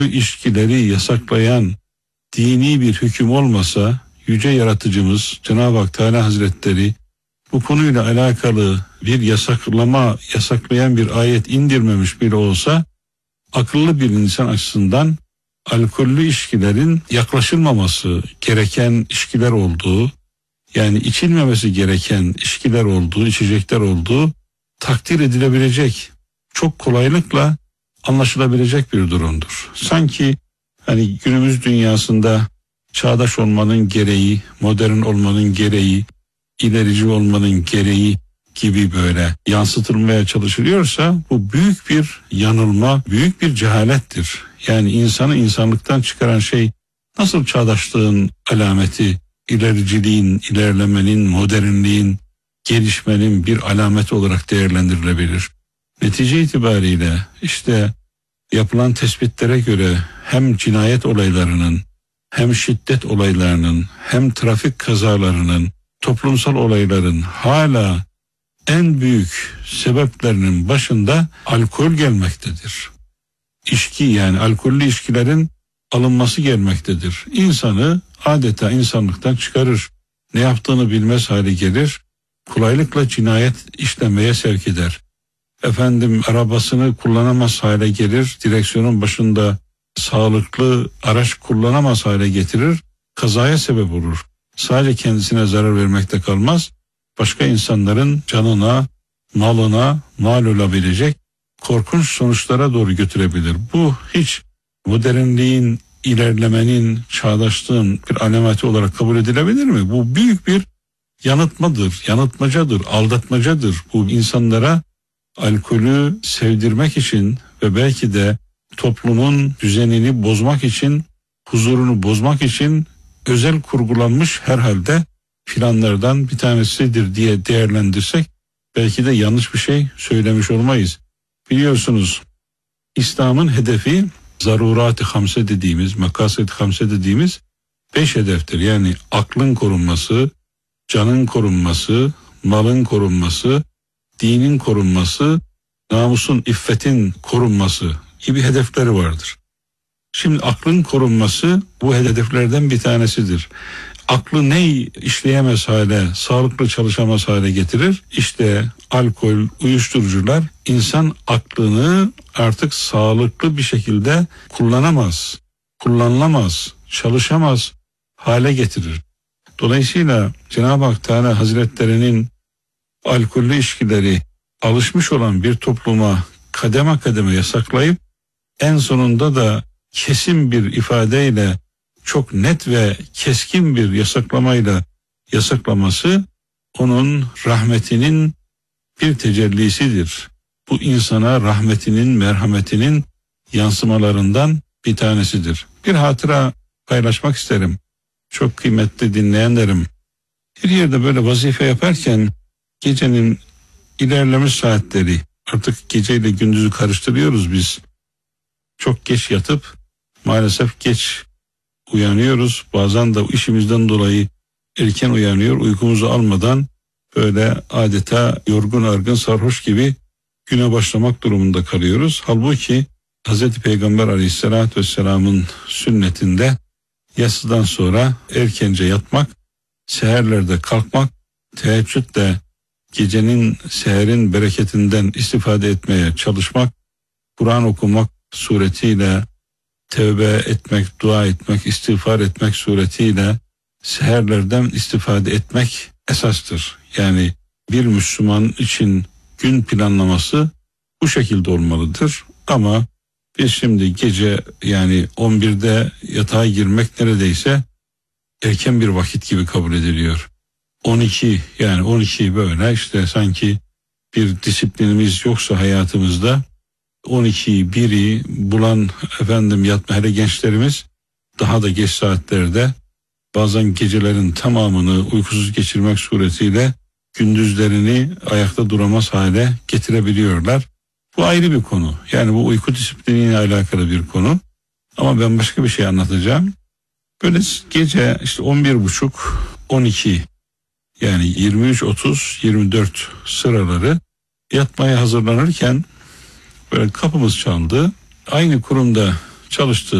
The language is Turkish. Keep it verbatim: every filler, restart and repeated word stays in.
bu ilişkileri yasaklayan dini bir hüküm olmasa, yüce yaratıcımız Cenab-ı Hak Teala Hazretleri bu konuyla alakalı bir yasaklama, yasaklayan bir ayet indirmemiş bile olsa, akıllı bir insan açısından alkollü içkilerin yaklaşılmaması gereken içkiler olduğu, yani içilmemesi gereken içkiler olduğu, içecekler olduğu takdir edilebilecek, çok kolaylıkla anlaşılabilecek bir durumdur. Sanki hani günümüz dünyasında çağdaş olmanın gereği, modern olmanın gereği, ilerici olmanın gereği gibi böyle yansıtılmaya çalışılıyorsa, bu büyük bir yanılma, büyük bir cehalettir. Yani insanı insanlıktan çıkaran şey nasıl çağdaşlığın alameti, ilericiliğin, ilerlemenin, modernliğin, gelişmenin bir alameti olarak değerlendirilebilir? Netice itibariyle işte yapılan tespitlere göre hem cinayet olaylarının, hem şiddet olaylarının, hem trafik kazalarının, toplumsal olayların hala en büyük sebeplerinin başında alkol gelmektedir. İçki, yani alkollü içkilerin alınması gelmektedir. İnsanı adeta insanlıktan çıkarır. Ne yaptığını bilmez hale gelir. Kolaylıkla cinayet işlemeye sevk eder. Efendim arabasını kullanamaz hale gelir. Direksiyonun başında sağlıklı araç kullanamaz hale getirir. Kazaya sebep olur. Sadece kendisine zarar vermekte kalmaz, başka insanların canına, malına mal olabilecek korkunç sonuçlara doğru götürebilir. Bu hiç modernliğin, ilerlemenin, çağdaşlığın bir alameti olarak kabul edilebilir mi? Bu büyük bir yanıltmadır, yanıltmacadır, aldatmacadır. Bu insanlara alkolü sevdirmek için ve belki de toplumun düzenini bozmak için, huzurunu bozmak için özel kurgulanmış herhalde planlardan bir tanesidir diye değerlendirsek belki de yanlış bir şey söylemiş olmayız. Biliyorsunuz İslam'ın hedefi zarurat-ı hamse dediğimiz, makasid-i hamse dediğimiz beş hedeftir. Yani aklın korunması, canın korunması, malın korunması, dinin korunması, namusun, iffetin korunması gibi hedefleri vardır. Şimdi aklın korunması bu hedeflerden bir tanesidir. Aklı ne işleyemez hale, sağlıklı çalışamaz hale getirir? İşte alkol, uyuşturucular insan aklını artık sağlıklı bir şekilde kullanamaz, kullanılamaz, çalışamaz hale getirir. Dolayısıyla Cenab-ı Hak Teala Hazretlerinin alkollü içkileri alışmış olan bir topluma kademe kademe yasaklayıp en sonunda da kesin bir ifadeyle, çok net ve keskin bir yasaklamayla yasaklaması onun rahmetinin bir tecellisidir. Bu insana rahmetinin, merhametinin yansımalarından bir tanesidir. Bir hatıra paylaşmak isterim. Çok kıymetli dinleyenlerim. Bir yerde böyle vazife yaparken gecenin ilerlemiş saatleri, artık geceyle gündüzü karıştırıyoruz biz. Çok geç yatıp maalesef geç uyanıyoruz. Bazen de işimizden dolayı erken uyanıyor, uykumuzu almadan böyle adeta yorgun argın sarhoş gibi güne başlamak durumunda kalıyoruz. Halbuki Hazreti Peygamber Aleyhisselatü Vesselam'ın sünnetinde yatsıdan sonra erkence yatmak, seherlerde kalkmak, teheccüdle gecenin, seherin bereketinden istifade etmeye çalışmak, Kur'an okumak suretiyle tevbe etmek, dua etmek, istiğfar etmek suretiyle seherlerden istifade etmek esastır. Yani bir Müslüman için gün planlaması bu şekilde olmalıdır. Ama biz şimdi gece yani on birde yatağa girmek neredeyse erken bir vakit gibi kabul ediliyor. on iki yani on iki böyle işte sanki bir disiplinimiz yoksa hayatımızda on ikiyi biri bulan efendim yatma, hele gençlerimiz daha da geç saatlerde bazen gecelerin tamamını uykusuz geçirmek suretiyle gündüzlerini ayakta duramaz hale getirebiliyorlar. Bu ayrı bir konu. Yani bu uyku disipliniyle alakalı bir konu. Ama ben başka bir şey anlatacağım. Böyle gece işte on bir buçuk on iki yani yirmi üç otuz yirmi dört sıraları yatmaya hazırlanırken böyle kapımız çaldı. Aynı kurumda çalıştığı